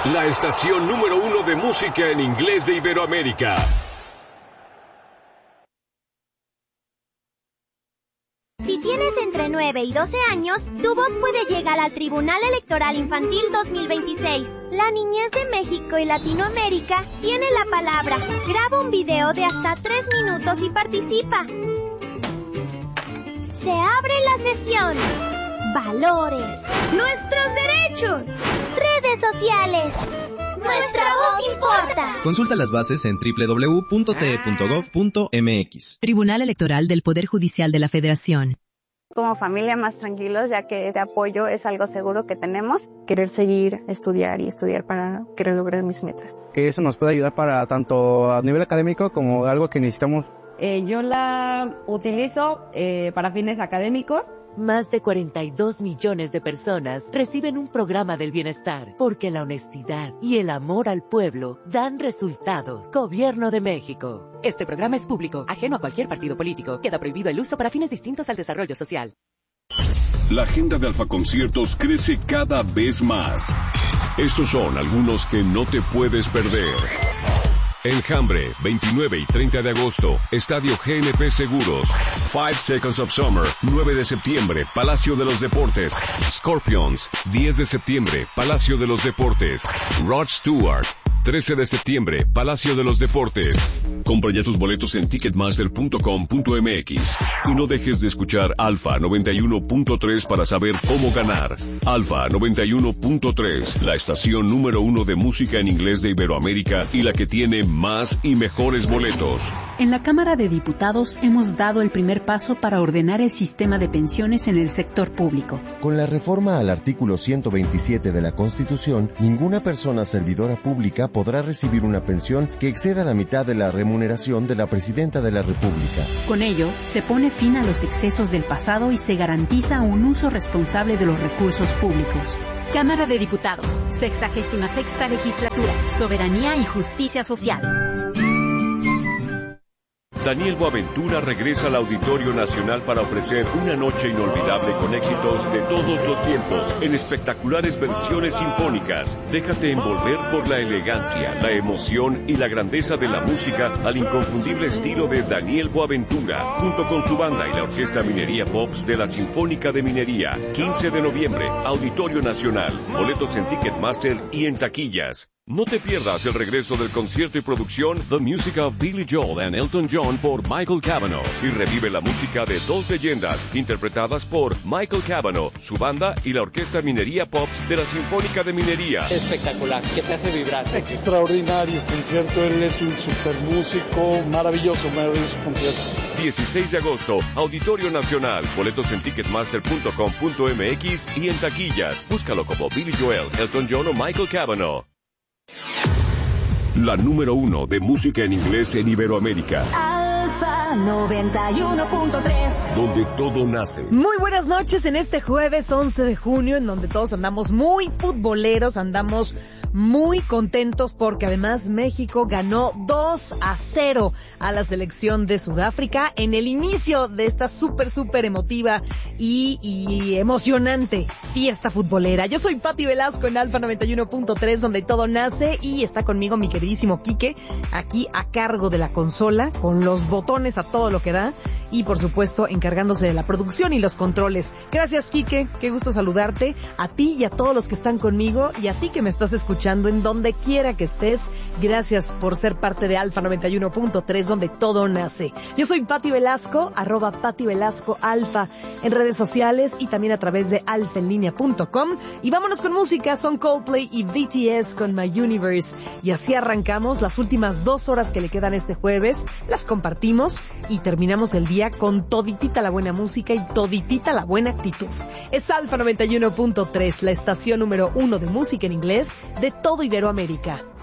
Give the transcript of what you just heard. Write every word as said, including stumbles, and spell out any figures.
La estación número uno de música en inglés de Iberoamérica. Si tienes entre nueve y doce años, tu voz puede llegar al Tribunal Electoral Infantil dos mil veintiséis. La niñez de México y Latinoamérica tiene la palabra. Graba un video de hasta tres minutos y participa. Se abre la sesión. Valores. Nuestros derechos. Redes sociales. Nuestra voz importa. Consulta las bases en doble u doble u doble u punto t e punto gov punto m x. Tribunal Electoral del Poder Judicial de la Federación. Como familia más tranquilos, ya que este apoyo es algo seguro que tenemos. Querer seguir, estudiar y estudiar para querer lograr mis metas. Que eso nos puede ayudar para tanto a nivel académico como algo que necesitamos. Eh, yo la utilizo eh, para fines académicos. Más de cuarenta y dos millones de personas reciben un programa del bienestar, porque la honestidad y el amor al pueblo dan resultados. Gobierno de México. Este programa es público, ajeno a cualquier partido político. Queda prohibido el uso para fines distintos al desarrollo social. La agenda de Alfa Conciertos crece cada vez más. Estos son algunos que no te puedes perder. Enjambre, veintinueve y treinta de agosto, Estadio G N P Seguros. Five Seconds of Summer, nueve de septiembre, Palacio de los Deportes. Scorpions, diez de septiembre, Palacio de los Deportes. Rod Stewart, trece de septiembre, Palacio de los Deportes. Compra ya tus boletos en ticketmaster punto com punto m x. Y no dejes de escuchar Alfa noventa y uno punto tres para saber cómo ganar. Alfa noventa y uno punto tres, la estación número uno de música en inglés de Iberoamérica y la que tiene más y mejores boletos. En la Cámara de Diputados hemos dado el primer paso para ordenar el sistema de pensiones en el sector público. Con la reforma al artículo ciento veintisiete de la Constitución, ninguna persona servidora pública podrá recibir una pensión que exceda la mitad de la remuneración de la Presidenta de la República. Con ello, se pone fin a los excesos del pasado y se garantiza un uso responsable de los recursos públicos. Cámara de Diputados, sexagésima sexta legislatura, soberanía y justicia social. Daniel Boaventura regresa al Auditorio Nacional para ofrecer una noche inolvidable con éxitos de todos los tiempos en espectaculares versiones sinfónicas. Déjate envolver por la elegancia, la emoción y la grandeza de la música al inconfundible estilo de Daniel Boaventura, junto con su banda y la Orquesta Minería Pops de la Sinfónica de Minería. quince de noviembre, Auditorio Nacional. Boletos en Ticketmaster y en taquillas. No te pierdas el regreso del concierto y producción The Music of Billy Joel and Elton John por Michael Cavanaugh, y revive la música de dos leyendas interpretadas por Michael Cavanaugh, su banda y la Orquesta Minería Pops de la Sinfónica de Minería. Espectacular, que te hace vibrar. Extraordinario concierto, él es un super músico, maravilloso, maravilloso concierto. dieciséis de agosto, Auditorio Nacional. Boletos en ticketmaster punto com punto m x y en taquillas. Búscalo como Billy Joel, Elton John o Michael Cavanaugh. La número uno de música en inglés en Iberoamérica. Alfa noventa y uno punto tres. Donde todo nace. Muy buenas noches en este jueves once de junio, en donde todos andamos muy futboleros, andamos muy contentos porque además México ganó dos a cero a la selección de Sudáfrica en el inicio de esta súper, súper emotiva y, y emocionante fiesta futbolera. Yo soy Pati Velasco en Alfa noventa y uno punto tres, donde todo nace, y está conmigo mi queridísimo Quique, aquí a cargo de la consola, con los botones a todo lo que da, y por supuesto encargándose de la producción y los controles. Gracias, Quique, qué gusto saludarte, a ti y a todos los que están conmigo, y a ti que me estás escuchando en donde quiera que estés. Gracias por ser parte de Alfa noventa y uno punto tres, donde todo nace. Yo soy Pati Velasco, arroba Pati Velasco Alfa en redes sociales y también a través de alfa en línea punto com. Y vámonos con música, son Coldplay y B T S con My Universe. Y así arrancamos las últimas dos horas que le quedan este jueves, las compartimos y terminamos el día con toditita la buena música y toditita la buena actitud. Es Alfa noventa y uno punto tres, la estación número uno de música en inglés de todo Iberoamérica.